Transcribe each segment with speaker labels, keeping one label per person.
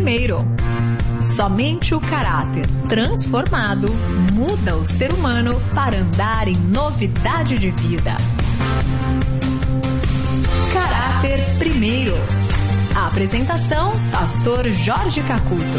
Speaker 1: primeiro. Somente o caráter transformado muda o ser humano para andar em novidade de vida. Caráter primeiro. A apresentação, Pastor Jorge Cacuto.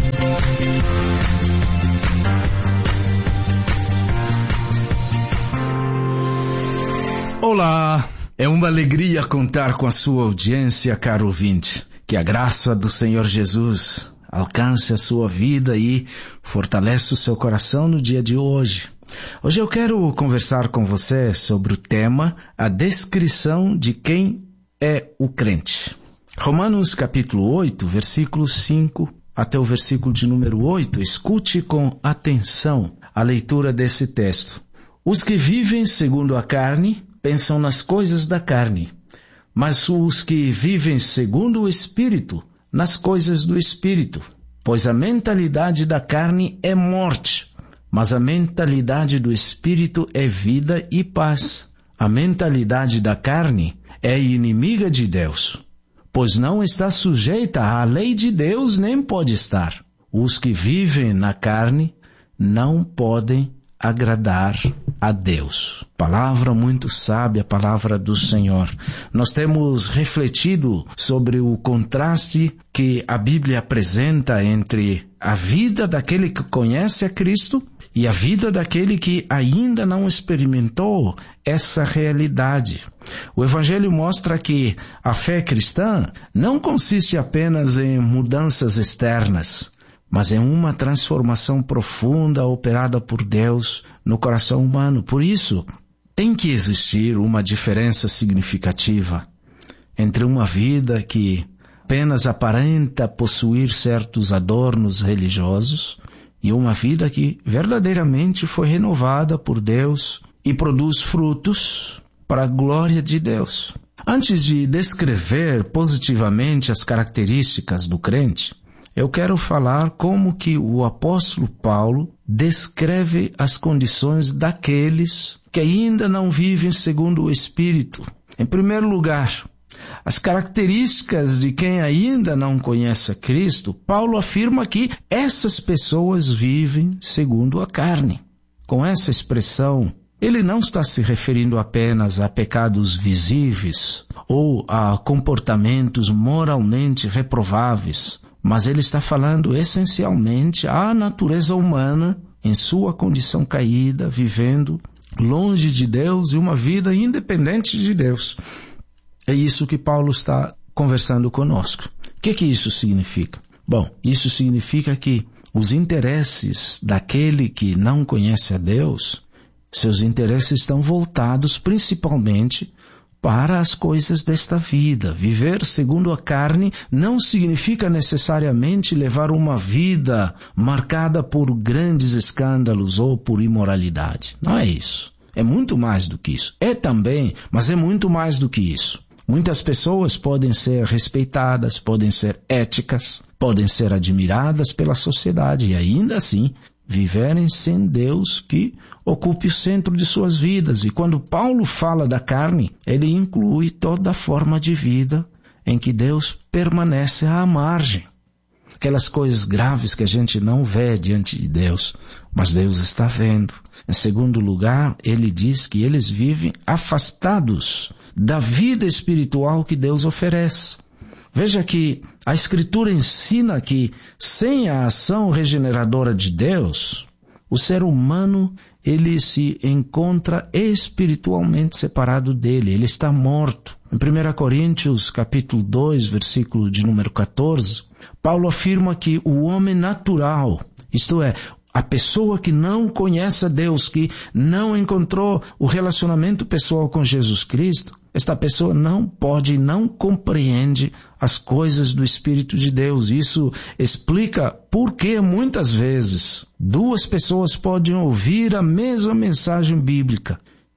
Speaker 2: Olá, é uma alegria contar com a sua audiência, caro ouvinte. Que a graça do Senhor Jesus alcance a sua vida e fortaleça o seu coração no dia de hoje. Hoje eu quero conversar com você sobre o tema, a descrição de quem é o crente. Romanos capítulo 8, versículos 5 até o versículo de número 8. Escute com atenção a leitura desse texto. Os que vivem segundo a carne pensam nas coisas da carne, mas os que vivem segundo o Espírito, nas coisas do Espírito. Pois a mentalidade da carne é morte, mas a mentalidade do Espírito é vida e paz. A mentalidade da carne é inimiga de Deus, pois não está sujeita à lei de Deus, nem pode estar. Os que vivem na carne não podem agradar a Deus. Palavra muito sábia, palavra do Senhor. Nós temos refletido sobre o contraste que a Bíblia apresenta entre a vida daquele que conhece a Cristo e a vida daquele que ainda não experimentou essa realidade. O Evangelho mostra que a fé cristã não consiste apenas em mudanças externas, mas em uma transformação profunda operada por Deus no coração humano. Por isso, tem que existir uma diferença significativa entre uma vida que apenas aparenta possuir certos adornos religiosos e uma vida que verdadeiramente foi renovada por Deus e produz frutos para a glória de Deus. Antes de descrever positivamente as características do crente, eu quero falar como que o apóstolo Paulo descreve as condições daqueles que ainda não vivem segundo o Espírito. Em primeiro lugar, as características de quem ainda não conhece a Cristo, Paulo afirma que essas pessoas vivem segundo a carne. Com essa expressão, ele não está se referindo apenas a pecados visíveis ou a comportamentos moralmente reprováveis, mas ele está falando essencialmente à natureza humana em sua condição caída, vivendo longe de Deus e uma vida independente de Deus. É isso que Paulo está conversando conosco. O que isso significa? Bom, isso significa que os interesses daquele que não conhece a Deus, seus interesses estão voltados principalmente para as coisas desta vida. Viver segundo a carne não significa necessariamente levar uma vida marcada por grandes escândalos ou por imoralidade. Não é isso. É muito mais do que isso. É também, mas é muito mais do que isso. Muitas pessoas podem ser respeitadas, podem ser éticas, podem ser admiradas pela sociedade e ainda assim viverem sem Deus que ocupe o centro de suas vidas. E quando Paulo fala da carne, ele inclui toda a forma de vida em que Deus permanece à margem. Aquelas coisas graves que a gente não vê diante de Deus, mas Deus está vendo. Em segundo lugar, ele diz que eles vivem afastados da vida espiritual que Deus oferece. Veja que a Escritura ensina que sem a ação regeneradora de Deus, o ser humano, ele se encontra espiritualmente separado dele, ele está morto. Em 1 Coríntios capítulo 2, versículo de número 14, Paulo afirma que o homem natural, isto é, a pessoa que não conhece a Deus, que não encontrou o relacionamento pessoal com Jesus Cristo, esta pessoa não pode, não compreende as coisas do Espírito de Deus. Isso explica por que muitas vezes duas pessoas podem ouvir a mesma mensagem bíblica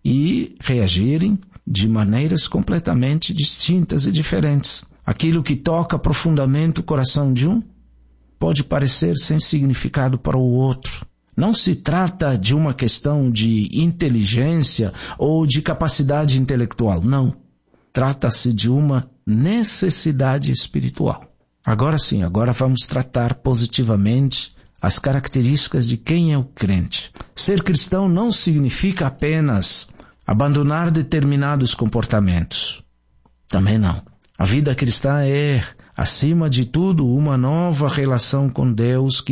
Speaker 2: e reagirem de maneiras completamente distintas e diferentes. Aquilo que toca profundamente o coração de um pode parecer sem significado para o outro. Não se trata de uma questão de inteligência ou de capacidade intelectual, não. Trata-se de uma necessidade espiritual. Agora sim, agora vamos tratar positivamente as características de quem é o crente. Ser cristão não significa apenas abandonar determinados comportamentos. Também não. A vida cristã é, acima de tudo, uma nova relação com Deus que